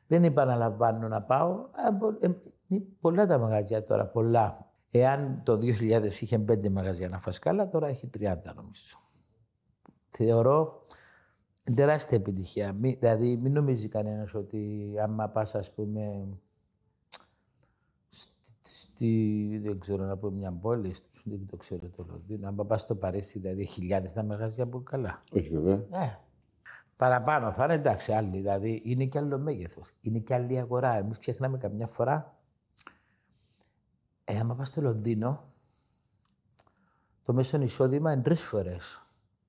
Δεν επαναλαμβάνω να πάω. Πολλά τα μαγαζιά τώρα, πολλά. Εάν το 2000 είχε 5 μαγαζιά να φασκάλα, τώρα έχει 30 νομίζω. Θεωρώ τεράστια επιτυχία. Δηλαδή, μην νομίζει κανένας ότι άμα πας, ας πούμε, δεν ξέρω να πω μια πόλη, δεν το ξέρω το Λονδίνο. Αν πας στο Παρίσι, δηλαδή χιλιάδες τα μαγαζιά που καλά. Όχι βέβαια. Παραπάνω θα είναι, εντάξει, άλλοι. Δηλαδή είναι και άλλο μέγεθος. Είναι και άλλη αγορά. Εμείς ξεχνάμε καμιά φορά. Άμα πας στο Λονδίνο, το μέσο εισόδημα είναι 3 φορές.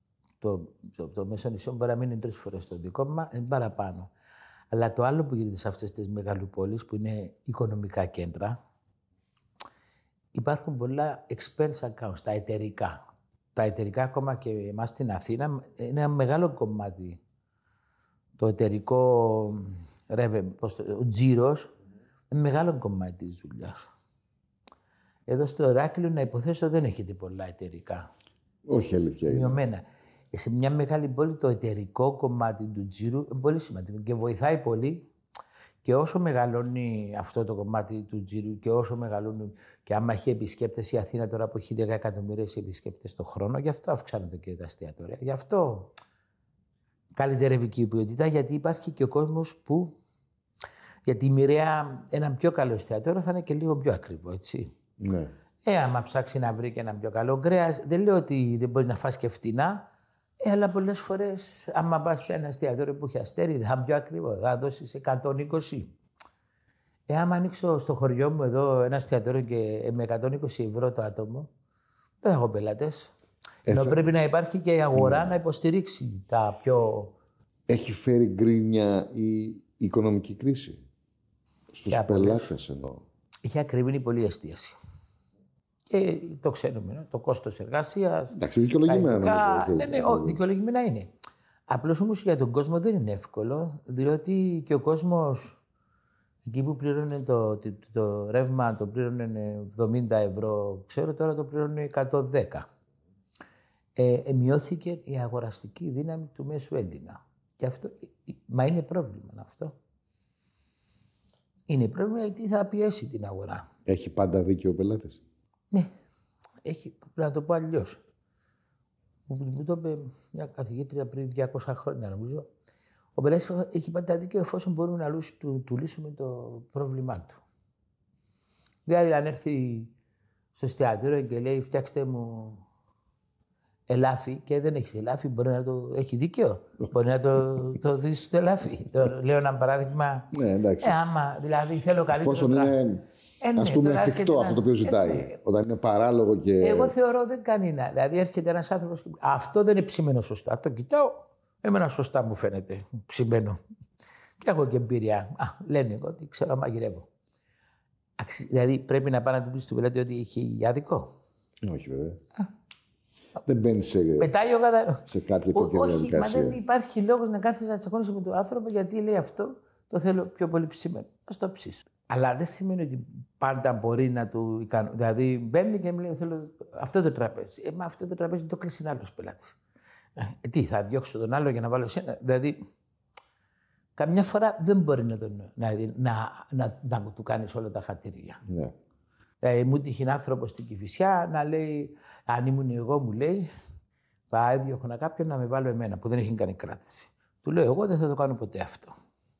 Το μέσο εισόδημα μπορεί να μην είναι 3 φορές το δικό μας, είναι παραπάνω. Αλλά το άλλο που γίνεται σε αυτές τις μεγαλοπόλεις, που είναι οικονομικά κέντρα, υπάρχουν πολλά expense accounts, τα εταιρικά. Τα εταιρικά, ακόμα και εμάς στην Αθήνα, είναι ένα μεγάλο κομμάτι. Το εταιρικό ο τζίρος είναι μεγάλο κομμάτι της δουλειάς. Εδώ στο Ηράκλειο, να υποθέσω, δεν έχετε πολλά εταιρικά. Όχι, αλήθεια. Μειωμένα. Σε μια μεγάλη πόλη το εταιρικό κομμάτι του τζίρου είναι πολύ σημαντικό και βοηθάει πολύ. Και όσο μεγαλώνει αυτό το κομμάτι του τζίρου και όσο μεγαλώνει και άμα έχει επισκέπτες η Αθήνα τώρα που έχει 10 εκατομμύρια επισκέπτες το χρόνο, γι' αυτό αυξάνονται και τα εστιατόρια. Γι' αυτό καλυτερεύει και η ποιότητα, γιατί υπάρχει και ο κόσμος που. Γιατί μοιραία ένα πιο καλό εστιατόριο θα είναι και λίγο πιο ακριβό, έτσι. Ναι. Άμα ψάξει να βρει και ένα πιο καλό κρέας, δεν λέω ότι δεν μπορεί να φας και φτηνά, αλλά πολλές φορές, άμα πας σε ένα εστιατόριο που έχει αστέρι, θα είναι πιο ακριβό, θα δώσεις 120. Άμα ανοίξω στο χωριό μου εδώ ένα εστιατόριο και με 120 ευρώ το άτομο, δεν θα έχω πελάτες. Ενώ πρέπει να υπάρχει και η αγορά να υποστηρίξει τα πιο. Έχει φέρει γκρίνια η οικονομική κρίση στους πελάτες εννοώ. Έχει ακριβήνει πολύ εστίαση. Και το ξέρουμε, το κόστος εργασίας. Εντάξει, δικαιολογημένα νομίζω. Ναι, δικαιολογημένα είναι. Απλώς όμως για τον κόσμο δεν είναι εύκολο, διότι και ο κόσμος εκεί που πλήρωνε το ρεύμα, το πλήρωνε 70 ευρώ, ξέρω τώρα το πλήρωνε 110. Μειώθηκε η αγοραστική δύναμη του μέσου Έλληνα. Και αυτό, μα είναι πρόβλημα αυτό. Είναι πρόβλημα γιατί θα πιέσει την αγορά. Έχει πάντα δίκιο ο πελάτης. Ναι, πρέπει να το πω αλλιώς. Μου το είπε μια καθηγήτρια πριν 200 χρόνια, νομίζω. Ο πελάτης έχει πάντα δίκιο εφόσον μπορούμε να του λύσουμε το πρόβλημά του. Δηλαδή, αν έρθει στο εστιατόριο και λέει φτιάξτε μου ελάφι και δεν έχει ελάφι, μπορεί να το έχει δίκιο. Μπορεί να το δει στο ελάφι. Λέω ένα παράδειγμα. Ναι, εντάξει. Άμα δηλαδή θέλω καλύτερο. Εφόσον είναι ας πούμε εφικτό αυτό το οποίο ζητάει. Όταν είναι παράλογο και. Εγώ θεωρώ δεν κάνει να. Δηλαδή έρχεται ένα άνθρωπο και. Αυτό δεν είναι ψημένο σωστά. Το κοιτάω. Εμένα σωστά μου φαίνεται. Ψημένο. Και έχω και εμπειρία. Λένε εγώ ότι ξέρω μαγειρεύω. Δηλαδή πρέπει να πάει να του πει του πελάτη ότι έχει άδικο. Όχι βέβαια. Δεν μπαίνει σε. Πετάει ο καθένα. Σε κάποια τέτοια διαδικασία. Όχι, μα δεν υπάρχει λόγο να κάθεσαι να τσακώνεσαι με τον άνθρωπο γιατί λέει αυτό. Το θέλω πιο πολύ ψημένο. Α το ψήσω. Αλλά δεν σημαίνει ότι πάντα μπορεί να του ικανοποιήσει. Δηλαδή μπαίνει και μου λέει: θέλω αυτό το τραπέζι. Μα αυτό το τραπέζι το κλείσει ένα άλλο πελάτη. Τι, θα διώξω τον άλλο για να βάλω εσένα. Δηλαδή, καμιά φορά δεν μπορεί να του κάνει όλα τα χατήρια. Ναι. Μου τύχει άνθρωπο στην Κηφισιά να λέει: αν ήμουν εγώ, μου λέει, θα έδιωχνα κάποιον να με βάλω εμένα που δεν έχει κάνει κράτηση. Του λέω: εγώ δεν θα το κάνω ποτέ αυτό.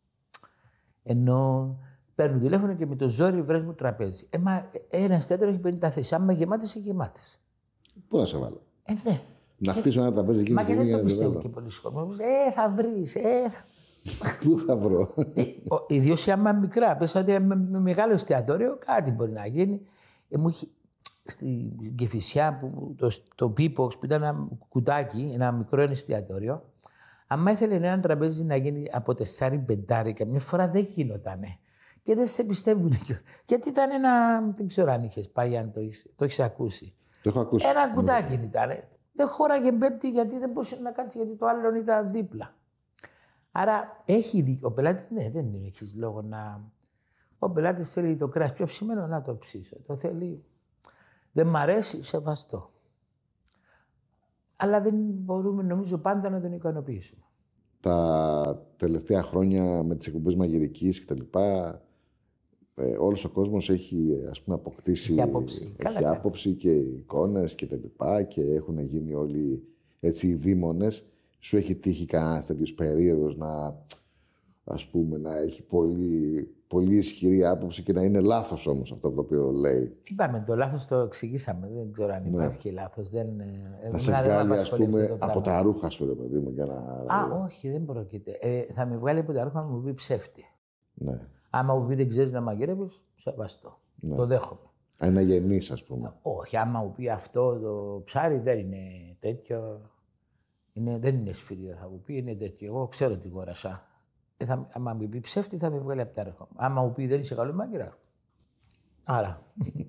Ενώ παίρνω τηλέφωνο και με το ζόρι βρες μου τραπέζι. Ένα εστιατόριο έχει 50 θέσεις. Άμα γεμάτες, είναι γεμάτες. Πού να σε βάλω. Ναι. Να χτίσω ένα τραπέζι εκεί. Μα και δεν το πιστεύω και πολλοί κόσμοι. Θα βρεις. Πού θα βρω. Ιδίως άμα μικρά. Πες ότι με μεγάλο εστιατόριο κάτι μπορεί να γίνει. Μου έχει στην Κηφισιά το Πίποξ που ήταν ένα κουτάκι, ένα μικρό εστιατόριο. Αν ήθελε ένα τραπέζι να γίνει από 4-5, καμιά φορά δεν γινότανε. Και δεν σε πιστεύουν. Γιατί ήταν ένα. Δεν ξέρω αν είχε πάει, αν το έχει ακούσει. Το έχω ακούσει. Ένα κουτάκι ήταν. Δεν χώραγε πέμπτη γιατί δεν μπορούσε να κάτσει, γιατί το άλλο ήταν δίπλα. Άρα έχει δίκιο. Ο πελάτη, ναι, δεν έχει λόγο να. Ο πελάτη θέλει το κρέας πιο ψημένο να το ψήσω. Το θέλει. Δεν μ' αρέσει, σεβαστό. Αλλά δεν μπορούμε, νομίζω, πάντα να τον ικανοποιήσουμε. τα τελευταία χρόνια με τις εκπομπές μαγειρικής κτλ. Όλος ο κόσμος έχει, ας πούμε, αποκτήσει... Έχει άποψη. Έχει άποψη και εικόνες και τα λοιπά και έχουν γίνει όλοι έτσι οι δήμονες. Σου έχει τύχει κανένας τέτοιος περίεργος να, ας πούμε, να έχει πολύ ισχυρή άποψη και να είναι λάθος όμως αυτό το οποίο λέει? Είπαμε, το λάθος το εξηγήσαμε. Δεν ξέρω αν υπάρχει λάθος. Να σε βγάλει, ας πούμε, από τα ρούχα σου, ρε παιδί μου, για να... Όχι, δεν πρόκειται. Θα με βγάλει από τα ρούχα μου πει ψεύτη. Ναι. Άμα μου πει δεν ξέρεις να μαγειρεύεις, σεβαστό. Ναι. Το δέχομαι. Είναι γεννής, ας πούμε. Όχι, άμα μου πει αυτό το ψάρι δεν είναι τέτοιο. Δεν είναι σφυρίδα, θα μου πει, είναι τέτοιο. Εγώ ξέρω τι γόρασα. Άμα μου πει ψεύτη, θα με βγάλει από τα ρούχα μου. Άμα μου πει δεν είσαι καλό μάγειρα. Άρα.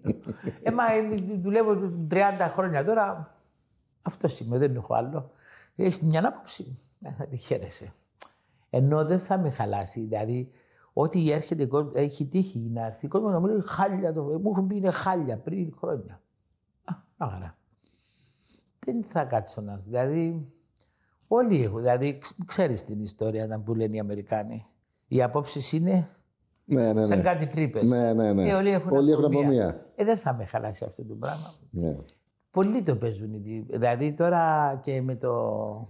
Δουλεύω 30 χρόνια τώρα. Αυτό είμαι, δεν έχω άλλο. Έχεις μια άποψη, θα τη χαίρεσαι. Ενώ δεν θα με χαλάσει. Δηλαδή, ό,τι έρχεται, έχει τύχει να έρθει κόσμο να μου λέει χάλια. Μου έχουν πει είναι χάλια πριν χρόνια. Άρα. Δεν θα κάτσω να. Δηλαδή, όλοι έχουν. Δηλαδή, ξέρεις την ιστορία που λένε οι Αμερικάνοι. Οι απόψεις είναι. Ναι. Σαν κάτι τρύπες. Ναι. Όλοι έχουν από μία. Δεν θα με χαλάσει αυτό το πράγμα. Ναι. Πολλοί το παίζουν. Δηλαδή τώρα και με το.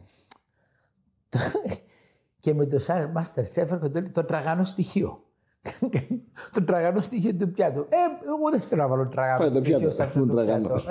Και με το Masterchef έρχονται το τραγανό στοιχείο. Το τραγανό στοιχείο του πιάτου. Εγώ δεν θέλω να βάλω τραγανό στοιχείο σε αυτό το πιάτο.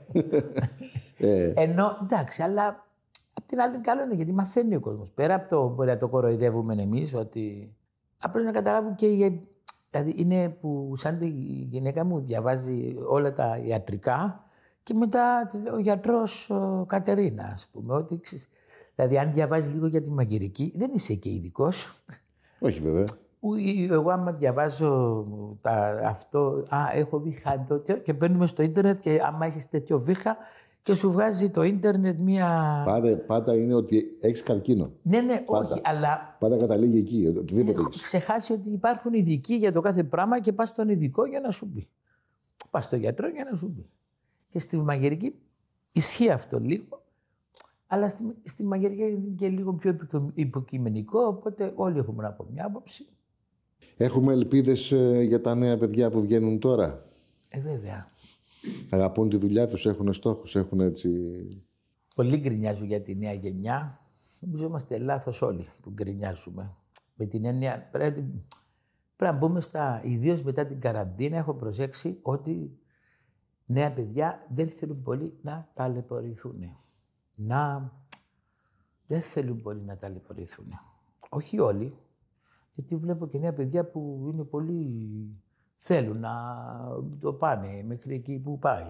Ενώ εντάξει, αλλά απ' την άλλη καλό είναι γιατί μαθαίνει ο κόσμος. Πέρα από το μπορεί να το κοροϊδεύουμε εμείς, ότι απλώς να καταλάβουν και δηλαδή είναι που σαν τη γυναίκα μου διαβάζει όλα τα ιατρικά και μετά ο γιατρός Κατερίνα, ας πούμε. Ότι, δηλαδή αν διαβάζεις λίγο για τη μαγειρική, δεν είσαι και ειδικός. Όχι βέβαια. Εγώ άμα διαβάζω αυτό, έχω βήχα τότε και μπαίνουμε στο ίντερνετ και άμα έχεις τέτοιο βήχα και σου βγάζει το ίντερνετ μία... Πάντα είναι ότι έχεις καρκίνο. Ναι, πάντα. Όχι, αλλά... Πάντα καταλήγει εκεί, οτιδήποτε έχω ξεχάσει ότι υπάρχουν ειδικοί για το κάθε πράγμα και πας στον ειδικό για να σου πει. Πας στον γιατρό για να σου πει. Και στη μαγειρική ισχύει αυτό λίγο, αλλά στη μαγειρική είναι και λίγο πιο υποκειμενικό, οπότε όλοι έχουμε από μια άποψη. Έχουμε ελπίδες για τα νέα παιδιά που βγαίνουν τώρα? Βέβαια. Αγαπούν τη δουλειά τους, έχουν στόχους, έχουν έτσι... Πολλοί γκρινιάζουν για τη νέα γενιά. Νομίζω είμαστε λάθος όλοι που γκρινιάζουμε. Με την έννοια πρέπει να μπούμε ιδίως μετά την καραντίνα, έχω προσέξει ότι νέα παιδιά δεν θέλουν πολύ να ταλαιπωρηθούν. Δεν θέλουν πολύ να ταλαιπωρηθούν. Όχι όλοι, γιατί βλέπω και νέα παιδιά που είναι πολύ... θέλουν να το πάνε μέχρι εκεί που πάει.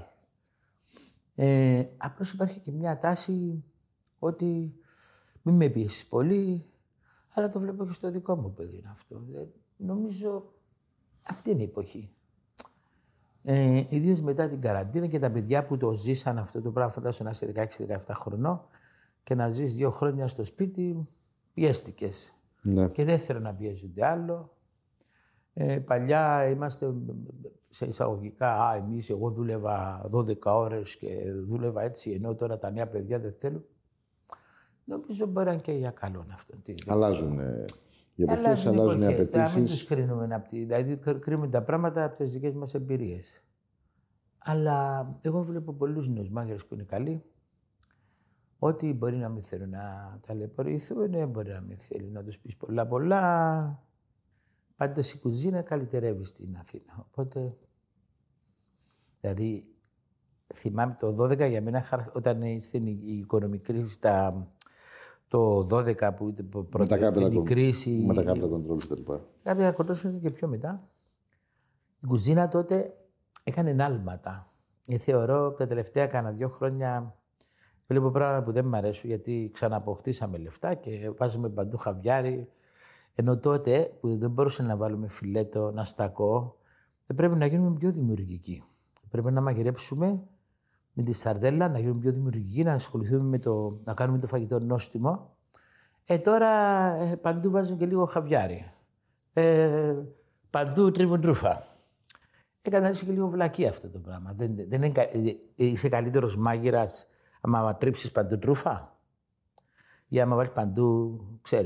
Απλώς υπάρχει και μια τάση ότι μην με πιέσεις πολύ, αλλά το βλέπω και στο δικό μου παιδί είναι αυτό. Νομίζω αυτή είναι η εποχή. Ιδίως μετά την καραντίνα και τα παιδιά που το ζήσαν αυτό το πράγμα, φαντάσου να είσαι 16-17 χρονών και να ζεις 2 χρόνια στο σπίτι, πιέστηκες. Ναι. Και δεν θέλω να πιέζονται άλλο. Παλιά είμαστε σε εισαγωγικά, εγώ δούλευα 12 ώρες και δούλευα έτσι, ενώ τώρα τα νέα παιδιά δεν θέλουν. Νομίζω μπορεί να είναι και για καλό αυτό. Αλλάζουν οι εποχές, αλλάζουν οι απαιτήσεις. Να μην τους κρίνουμε, δηλαδή κρίνουμε τα πράγματα από τις δικές μας εμπειρίες. Αλλά εγώ βλέπω πολλούς νέους μάγειρες που είναι καλοί, ότι μπορεί να μην θέλουν να ταλαιπωρηθούν, μπορεί να μην θέλουν να τους πεις πολλά. Πάντως η κουζίνα καλυτερεύει στην Αθήνα. Οπότε, δηλαδή, θυμάμαι το 12 για μένα, όταν ήρθε η οικονομική κρίση, το 12 που πρώτα ήρθε η κρίση... Με τα κάπλα κοντρόλ και τα λοιπά. Κάποια κοντρόλ ήρθε και πιο μετά. Η κουζίνα τότε έκανε άλματα. Θεωρώ τα τελευταία κάνα 2 χρόνια βλέπω πράγματα που δεν μου αρέσουν, γιατί ξανααποκτήσαμε λεφτά και βάζουμε παντού χαβιάρι. Ενώ τότε που δεν μπορούσαμε να βάλουμε φιλέτο, να στακώ, δεν πρέπει να γίνουμε πιο δημιουργικοί. Πρέπει να μαγειρέψουμε με τη σαρδέλα, να γίνουμε πιο δημιουργικοί, να ασχοληθούμε να κάνουμε το φαγητό νόστιμο. Τώρα παντού βάζουν και λίγο χαβιάρι. Παντού τρίβουν τρούφα. Έκανα και λίγο βλακή αυτό το πράγμα. Είσαι καλύτερος μάγειρας άμα τρίψεις παντού τρούφα ή άμα βάλεις παντού, ξέρεις.